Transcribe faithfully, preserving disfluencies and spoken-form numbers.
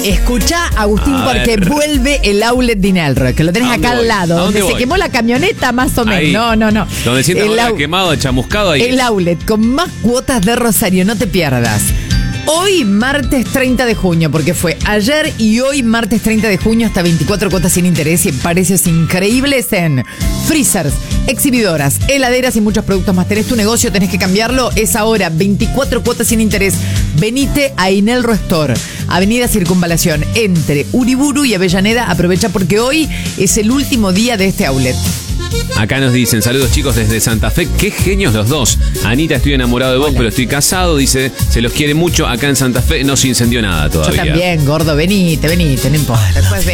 Escucha, Agustín, A porque ver. vuelve el outlet de Inelro, que lo tenés ¿A dónde acá voy? al lado, ¿A donde dónde se voy? quemó la camioneta más o menos. Ahí. No, no, no. Donde sientas El olor a au- quemado, chamuscado ahí. El outlet con más cuotas de Rosario, no te pierdas. Hoy, martes treinta de junio, porque fue ayer y hoy, martes treinta de junio, hasta veinticuatro cuotas sin interés y en precios increíbles en freezers, exhibidoras, heladeras y muchos productos más. ¿Tenés tu negocio? ¿Tenés que cambiarlo? Es ahora, veinticuatro cuotas sin interés. Venite a Inelro Store, Avenida Circunvalación, entre Uriburu y Avellaneda. Aprovecha porque hoy es el último día de este outlet. Acá nos dicen, saludos chicos desde Santa Fe, qué genios los dos. Anita, estoy enamorado de vos, Hola. pero estoy casado, dice, se los quiere mucho. Acá en Santa Fe no se incendió nada Yo todavía. también, gordo, venite, venite, no importa. Después